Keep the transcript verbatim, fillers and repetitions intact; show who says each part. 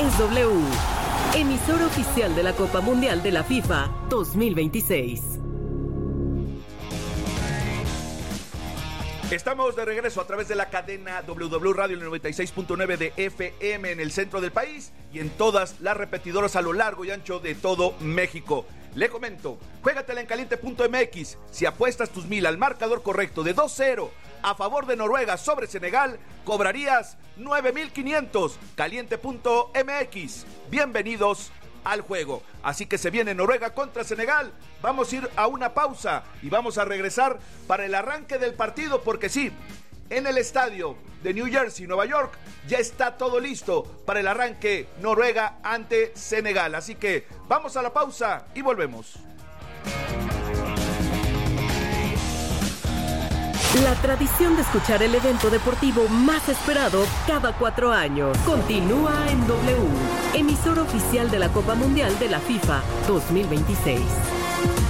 Speaker 1: es W, emisora oficial de la Copa Mundial de la FIFA dos mil veintiséis.
Speaker 2: Estamos de regreso a través de la cadena W W Radio, el noventa y seis punto nueve de F M en el centro del país y en todas las repetidoras a lo largo y ancho de todo México. Le comento, juégatela en caliente punto m x. Si apuestas tus mil al marcador correcto de dos cero a favor de Noruega sobre Senegal, cobrarías nueve mil quinientos. caliente punto m x. Bienvenidos al juego. Así que se viene Noruega contra Senegal. Vamos a ir a una pausa y vamos a regresar para el arranque del partido, porque sí, en el estadio de New Jersey, Nueva York, ya está todo listo para el arranque Noruega ante Senegal. Así que vamos a la pausa y volvemos.
Speaker 1: La tradición de escuchar el evento deportivo más esperado cada cuatro años continúa en W, emisora oficial de la Copa Mundial de la FIFA dos mil veintiséis.